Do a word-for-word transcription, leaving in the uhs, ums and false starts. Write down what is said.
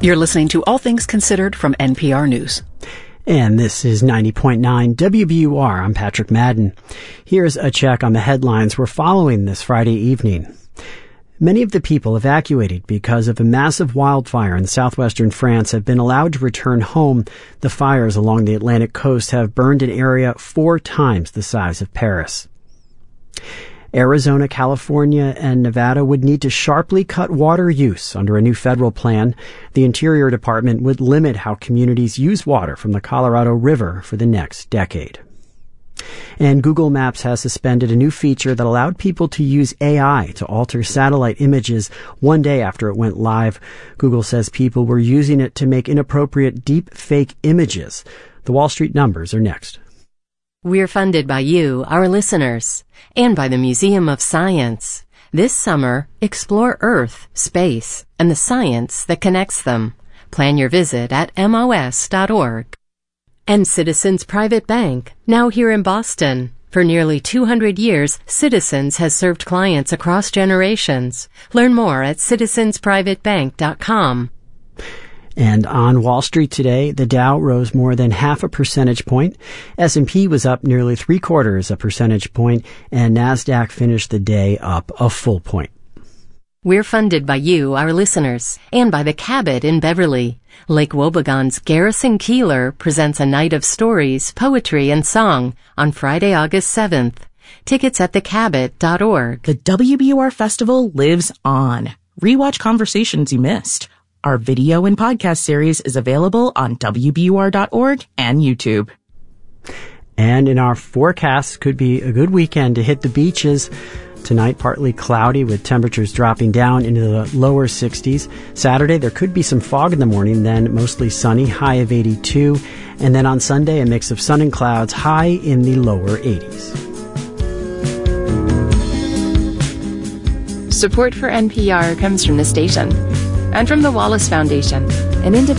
You're listening to All Things Considered from N P R News. And this is ninety point nine W B U R. I'm Patrick Madden. Here's a check on the headlines we're following this Friday evening. Many of the people evacuated because of a massive wildfire in southwestern France have been allowed to return home. The fires along the Atlantic coast have burned an area four times the size of Paris. Arizona, California, and Nevada would need to sharply cut water use under a new federal plan. The Interior Department would limit how communities use water from the Colorado River for the next decade. And Google Maps has suspended a new feature that allowed people to use A I to alter satellite images one day after it went live. Google says people were using it to make inappropriate deep fake images. The Wall Street numbers are next. We're funded by you, our listeners, and by the Museum of Science. This summer, explore Earth, space, and the science that connects them. Plan your visit at M O S dot org. And Citizens Private Bank, now here in Boston. For nearly two hundred years, Citizens has served clients across generations. Learn more at citizens private bank dot com. And on Wall Street today, the Dow rose more than half a percentage point. S and P was up nearly three quarters a percentage point, and NASDAQ finished the day up a full point. We're funded by you, our listeners, and by the Cabot in Beverly. Lake Wobegon's Garrison Keeler presents a night of stories, poetry, and song on Friday, August seventh. Tickets at the cabot dot org. The W B U R Festival lives on. Rewatch conversations you missed. Our video and podcast series is available on W B U R dot org and YouTube. And in our forecast, could be a good weekend to hit the beaches. Tonight, partly cloudy with temperatures dropping down into the lower sixties. Saturday, there could be some fog in the morning, then mostly sunny, high of eighty-two. And then on Sunday, a mix of sun and clouds, high in the lower eighties. Support for N P R comes from the station and from the Wallace Foundation, an independent